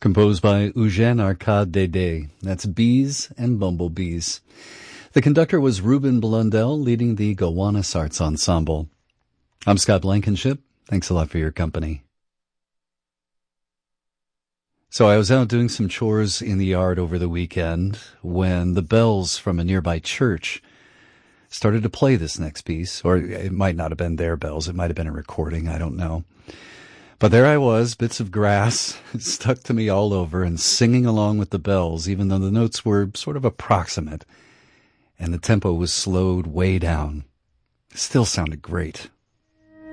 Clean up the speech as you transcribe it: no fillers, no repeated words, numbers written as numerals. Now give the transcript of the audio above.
composed by Eugène Arcade Dédé. That's Bees and Bumblebees. The conductor was Ruben Blundell, leading the Gowanus Arts Ensemble. I'm Scott Blankenship. Thanks a lot for your company. So I was out doing some chores in the yard over the weekend when the bells from a nearby church started to play this next piece, or it might not have been their bells. It might have been a recording. I don't know. But there I was, bits of grass stuck to me all over and singing along with the bells, even though the notes were sort of approximate and the tempo was slowed way down. It still sounded great.